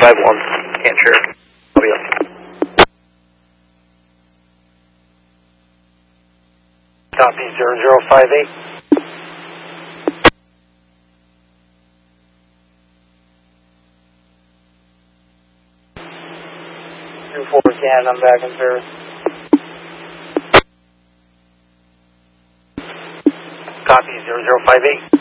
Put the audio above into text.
051, can't share. Copy up. Copy 0058. 24 Canada, I'm back in service. Copy 0058.